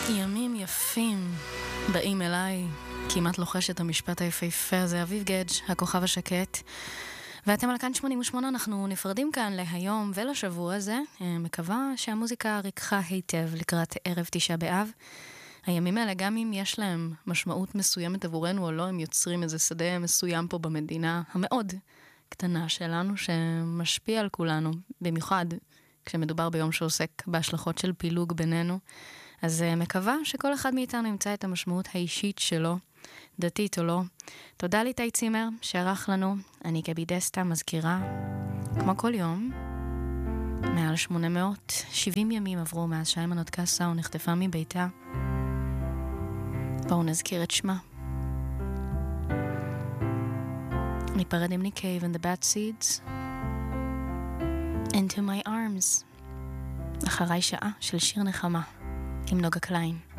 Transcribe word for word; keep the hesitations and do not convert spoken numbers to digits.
ימים יפים באים אליי, כמעט לוחש את המשפט היפהפה הזה, אביב גדג', הכוכב השקט. ואתם על כאן שמונים ושמונה, אנחנו נפרדים כאן להיום ולשבוע הזה. מקווה שהמוזיקה ריקחה היטב לקראת ערב תשעה באב. הימים האלה, גם אם יש להם משמעות מסוימת עבורנו או לא, הם יוצרים איזה שדה מסוים פה במדינה המאוד קטנה שלנו, שמשפיע על כולנו, במיוחד כשמדובר ביום שעוסק בהשלכות של פילוג בינינו. אז מקווה שכל אחד מאיתנו ימצא את המשמעות האישית שלו, דתית או לא. תודה ליטאי צימר שערך לנו, אני גבי דסטה, מזכירה, כמו כל יום, מעל שמונה מאות שבעים ימים עברו מאז שיימנוט קסאו נחטפה מביתה. בואו נזכיר את שמה. ניפרד עם ניק קייב and the Bad Seeds, Into My Arms, אחרי שעה של שיר נחמה עם נוגה קליין.